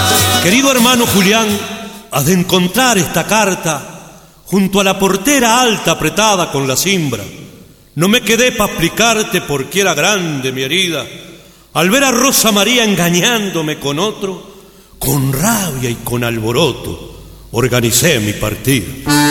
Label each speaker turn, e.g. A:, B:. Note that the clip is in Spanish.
A: Querido hermano Julián, has de encontrar esta carta junto a la portera alta apretada con la cimbra. No me quedé para explicarte por qué era grande mi herida. Al ver a Rosa María engañándome con otro, con rabia y con alboroto, organicé mi partida.